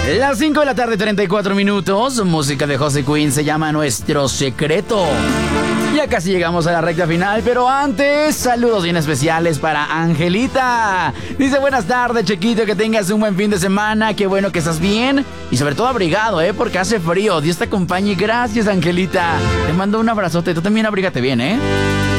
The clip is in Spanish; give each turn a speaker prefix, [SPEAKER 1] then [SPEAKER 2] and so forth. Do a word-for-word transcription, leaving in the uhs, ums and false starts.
[SPEAKER 1] Las cinco de la tarde, treinta y cuatro minutos. Música de José Queen se llama Nuestro Secreto. Ya casi llegamos a la recta final, pero antes, saludos bien especiales para Angelita. Dice: buenas tardes, chiquito, que tengas un buen fin de semana. Qué bueno que estás bien y sobre todo abrigado, ¿eh? Porque hace frío. Dios te acompañe. Gracias, Angelita. Te mando un abrazote. Tú también abrígate bien, ¿eh?